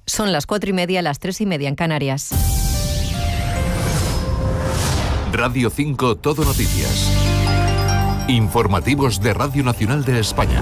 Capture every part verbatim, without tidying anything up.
Son las cuatro y media, las tres y media en Canarias. Radio cinco Todo Noticias. Informativos de Radio Nacional de España.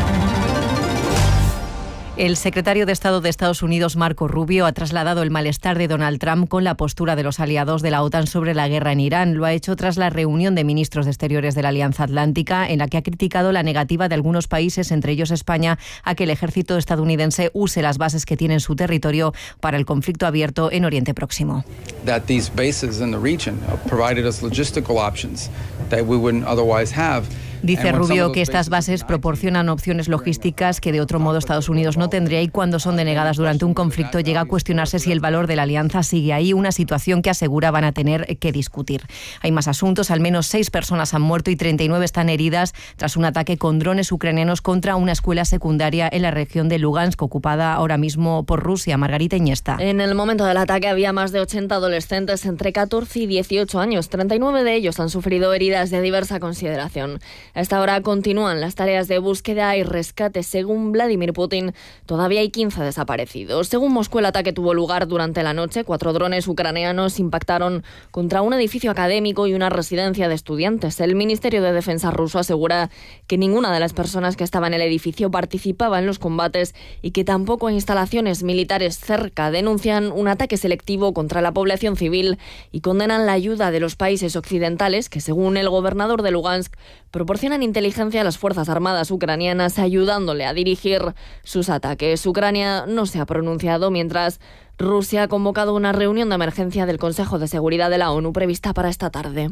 El secretario de Estado de Estados Unidos, Marco Rubio, ha trasladado el malestar de Donald Trump con la postura de los aliados de la OTAN sobre la guerra en Irán. Lo ha hecho tras la reunión de ministros de Exteriores de la Alianza Atlántica, en la que ha criticado la negativa de algunos países, entre ellos España, a que el ejército estadounidense use las bases que tiene en su territorio para el conflicto abierto en Oriente Próximo. That these bases in the region provided us logistical options that we wouldn't otherwise have. Dice Rubio que estas bases proporcionan opciones logísticas que de otro modo Estados Unidos no tendría, y cuando son denegadas durante un conflicto llega a cuestionarse si el valor de la alianza sigue ahí, una situación que asegura van a tener que discutir. Hay más asuntos, al menos seis personas han muerto y treinta y nueve están heridas tras un ataque con drones ucranianos contra una escuela secundaria en la región de Lugansk, ocupada ahora mismo por Rusia. Margarita Iniesta. En el momento del ataque había más de ochenta adolescentes entre catorce y dieciocho años. treinta y nueve de ellos han sufrido heridas de diversa consideración. A esta hora continúan las tareas de búsqueda y rescate. Según Vladimir Putin, todavía hay quince desaparecidos. Según Moscú, el ataque tuvo lugar durante la noche. Cuatro drones ucranianos impactaron contra un edificio académico y una residencia de estudiantes. El Ministerio de Defensa ruso asegura que ninguna de las personas que estaban en el edificio participaba en los combates y que tampoco hay instalaciones militares cerca. Denuncian un ataque selectivo contra la población civil y condenan la ayuda de los países occidentales que, según el gobernador de Lugansk, proporcionan inteligencia a las Fuerzas Armadas ucranianas, ayudándole a dirigir sus ataques. Ucrania no se ha pronunciado, mientras Rusia ha convocado una reunión de emergencia del Consejo de Seguridad de la ONU prevista para esta tarde.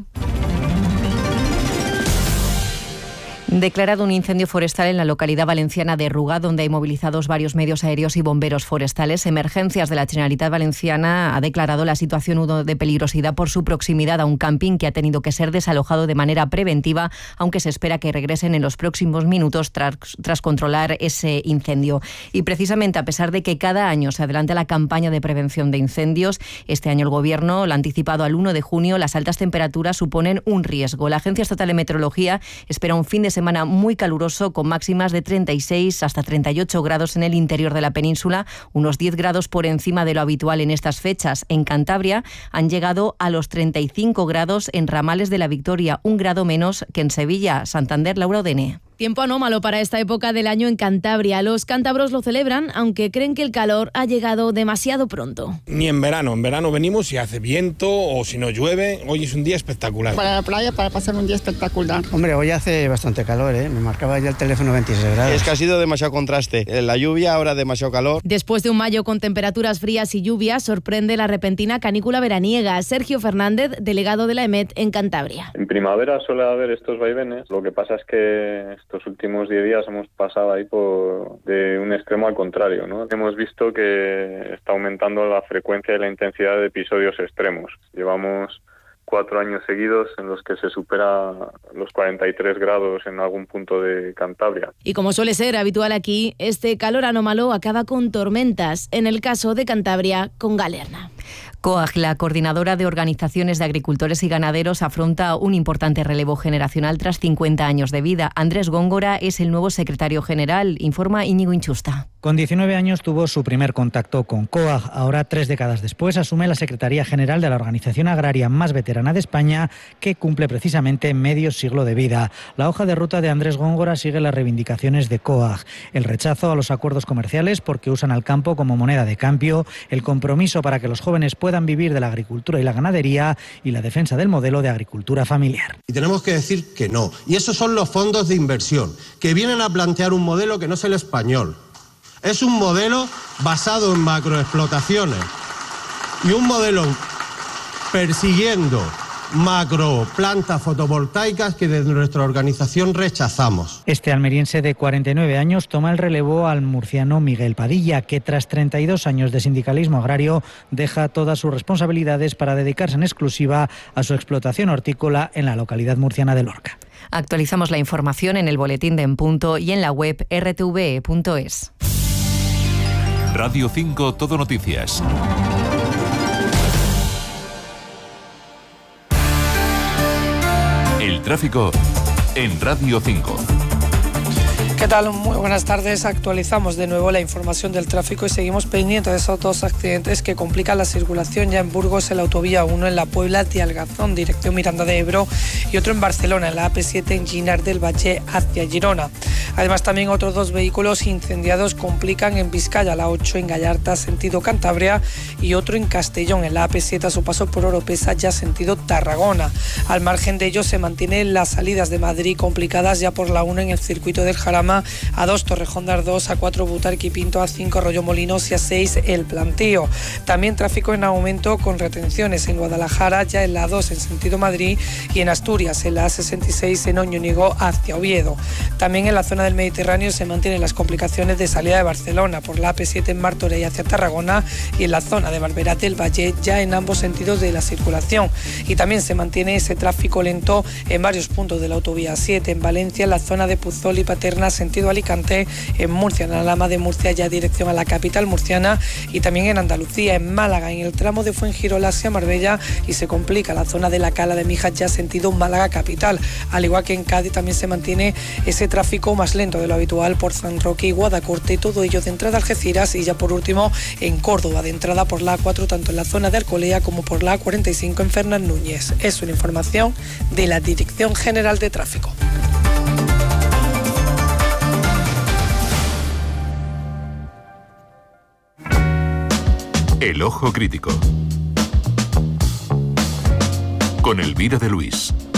Declarado un incendio forestal en la localidad valenciana de Ruga, donde hay movilizados varios medios aéreos y bomberos forestales. Emergencias de la Generalitat Valenciana ha declarado la situación de peligrosidad por su proximidad a un camping que ha tenido que ser desalojado de manera preventiva, aunque se espera que regresen en los próximos minutos tras, tras controlar ese incendio. Y precisamente, a pesar de que cada año se adelanta la campaña de prevención de incendios, este año el Gobierno la ha anticipado al uno de junio. Las altas temperaturas suponen un riesgo. La Agencia Estatal de Meteorología espera un fin de semana semana muy caluroso, con máximas de treinta y seis hasta treinta y ocho grados en el interior de la península, unos diez grados por encima de lo habitual en estas fechas. En Cantabria han llegado a los treinta y cinco grados en Ramales de la Victoria, un grado menos que en Sevilla. Santander, Laura Odene. Tiempo anómalo para esta época del año en Cantabria. Los cántabros lo celebran, aunque creen que el calor ha llegado demasiado pronto. Ni en verano. En verano venimos y hace viento o si no llueve. Hoy es un día espectacular. Para la playa, para pasar un día espectacular. Hombre, hoy hace bastante calor, ¿eh? Me marcaba ya el teléfono veintiséis grados. Es que ha sido demasiado contraste. La lluvia, ahora demasiado calor. Después de un mayo con temperaturas frías y lluvias, sorprende la repentina canícula veraniega. Sergio Fernández, delegado de la EMET en Cantabria. En primavera suele haber estos vaivenes. Lo que pasa es que estos últimos diez días hemos pasado ahí por de un extremo al contrario, ¿no? Hemos visto que está aumentando la frecuencia y la intensidad de episodios extremos. Llevamos cuatro años seguidos en los que se supera los cuarenta y tres grados en algún punto de Cantabria. Y como suele ser habitual aquí, este calor anómalo acaba con tormentas, en el caso de Cantabria, con Galerna. COAG, la coordinadora de organizaciones de agricultores y ganaderos, afronta un importante relevo generacional tras cincuenta años de vida. Andrés Góngora es el nuevo secretario general, informa Íñigo Inchusta. Con diecinueve años tuvo su primer contacto con COAG. Ahora, tres décadas después, asume la Secretaría General de la organización agraria más veterana de España, que cumple precisamente medio siglo de vida. La hoja de ruta de Andrés Góngora sigue las reivindicaciones de COAG: el rechazo a los acuerdos comerciales porque usan al campo como moneda de cambio, el compromiso para que los jóvenes puedan vivir de la agricultura y la ganadería y la defensa del modelo de agricultura familiar. Y tenemos que decir que no. Y esos son los fondos de inversión, que vienen a plantear un modelo que no es el español. Es un modelo basado en macroexplotaciones y un modelo persiguiendo macroplantas fotovoltaicas que desde nuestra organización rechazamos. Este almeriense de cuarenta y nueve años toma el relevo al murciano Miguel Padilla, que tras treinta y dos años de sindicalismo agrario deja todas sus responsabilidades para dedicarse en exclusiva a su explotación hortícola en la localidad murciana de Lorca. Actualizamos la información en el boletín de En Punto y en la web erre te ve e punto es. Radio cinco Todo Noticias. El tráfico en Radio cinco. ¿Qué tal? Muy buenas tardes. Actualizamos de nuevo la información del tráfico y seguimos pendientes de esos dos accidentes que complican la circulación ya en Burgos, en la autovía uno en la Puebla de Algazón, dirección Miranda de Ebro, y otro en Barcelona, en la A P siete en Ginar del Valle hacia Girona. Además, también otros dos vehículos incendiados complican en Vizcaya, la ocho en Gallarta, sentido Cantabria, y otro en Castellón, en la A P siete a su paso por Oropesa, ya sentido Tarragona. Al margen de ello, se mantienen las salidas de Madrid complicadas ya por la uno en el circuito del Jarama, a dos Torrejón de Ardoz, a cuatro Butarque y Pinto, a cinco Arroyo Molinos y a seis El Plantío. También tráfico en aumento con retenciones en Guadalajara, ya en la dos en sentido Madrid, y en Asturias, en la A sesenta y seis en Oñónigo hacia Oviedo. También en la zona del Mediterráneo se mantienen las complicaciones de salida de Barcelona por la A P siete en Martorell hacia Tarragona, y en la zona de Barberá del Valle, ya en ambos sentidos de la circulación. Y también se mantiene ese tráfico lento en varios puntos de la autovía siete, en Valencia, en la zona de Puzol y Paterna, sentido Alicante, en Murcia, en la Lama de Murcia, ya dirección a la capital murciana, y también en Andalucía, en Málaga, en el tramo de Fuengirola hacia Marbella, y se complica la zona de la Cala de Mijas, ya sentido Málaga capital. Al igual que en Cádiz, también se mantiene ese tráfico más lento de lo habitual por San Roque y Guadacorte, todo ello de entrada a Algeciras, y ya por último en Córdoba, de entrada por la A cuatro, tanto en la zona de Alcolea como por la A cuarenta y cinco en Fernán Núñez. Es una información de la Dirección General de Tráfico. El Ojo Crítico con Elvira de Luis.